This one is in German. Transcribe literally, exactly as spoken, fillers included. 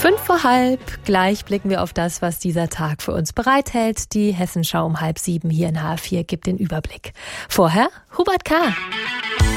Fünf vor halb. Gleich blicken wir auf das, was dieser Tag für uns bereithält. Die Hessenschau um halb sieben hier in H vier gibt den Überblick. Vorher Hubert K.